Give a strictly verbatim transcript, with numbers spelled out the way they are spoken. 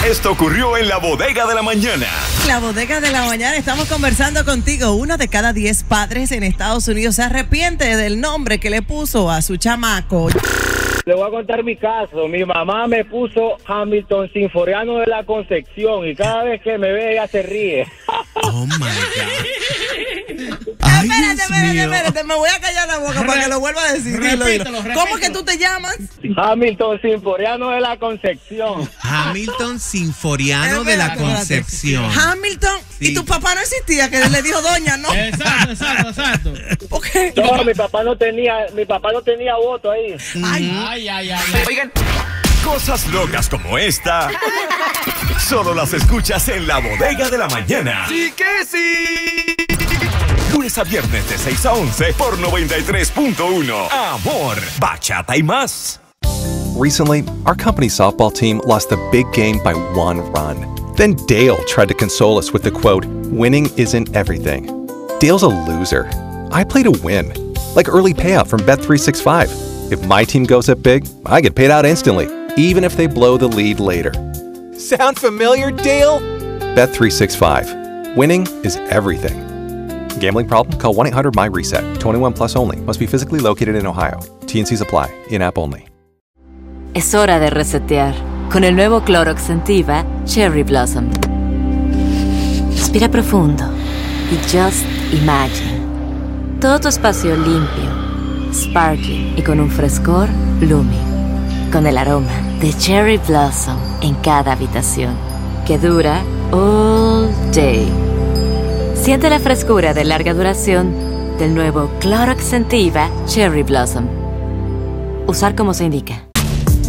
Esto ocurrió en la Bodega de la Mañana. La Bodega de la Mañana, estamos conversando contigo. Uno de cada diez padres en Estados Unidos se arrepiente del nombre que le puso a su chamaco. Le voy a contar mi caso. Mi mamá me puso Hamilton Sinforiano de la Concepción y cada vez que me ve ella se ríe. Oh my God. Ay, espérate, espérate, espérate, me voy a callar la boca para que lo vuelva a decir. Dilo, dilo. ¿Cómo que tú te llamas? Hamilton Sinforiano de la Concepción. Hamilton Sinforiano de la Concepción. Hamilton, sí. Y tu papá no existía, que le dijo doña, ¿no? Exacto, exacto, exacto. ¿Por qué? No, mi papá no tenía, mi papá no tenía voto ahí. Ay, Ay, ay, ay, ay. Oigan, cosas locas como esta solo las escuchas en la Bodega de la Mañana. ¡Sí que sí! Lunes a viernes de seis a once por noventa y tres punto uno. Amor, bachata y más. Recently, our company's softball team lost the big game by one run. Then Dale tried to console us with the quote, "Winning isn't everything." Dale's a loser. I play to win. Like early payout from Bet three sixty-five. If my team goes up big, I get paid out instantly, even if they blow the lead later. Sound familiar, Dale? Bet three sixty-five. Winning is everything. Gambling problem? Call one eight hundred M Y reset. twenty-one plus only. Must be physically located in Ohio. T and C's apply. In-app only. Es hora de resetear con el nuevo Clorox Scentiva Cherry Blossom. Respira profundo y just imagine. Todo tu espacio limpio, sparkling y con un frescor blooming. Con el aroma de Cherry Blossom en cada habitación que dura all day. Siente la frescura de larga duración del nuevo Clorox Scentiva Cherry Blossom. Usar como se indica.